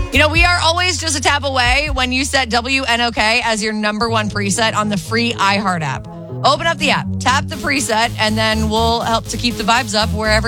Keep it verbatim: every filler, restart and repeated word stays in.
You know, we are always just a tap away when you set W N O K as your number one preset on the free iHeart app. Open up the app, tap the preset, and then we'll help to keep the vibes up wherever